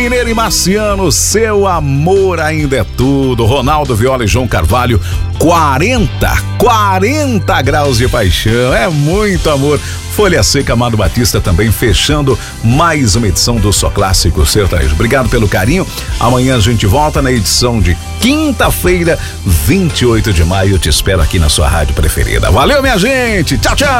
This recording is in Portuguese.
Mineiro e Marciano, seu amor ainda é tudo. Ronaldo Viola e João Carvalho, 40 graus de paixão, é muito amor. Folha Seca, Amado Batista também fechando mais uma edição do Só Clássico Sertanejo. Obrigado pelo carinho. Amanhã a gente volta na edição de quinta-feira, 28 de maio. Eu te espero aqui na sua rádio preferida. Valeu, minha gente. Tchau, tchau.